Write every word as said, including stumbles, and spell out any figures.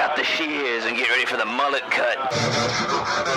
out the shears and get ready for the mullet cut.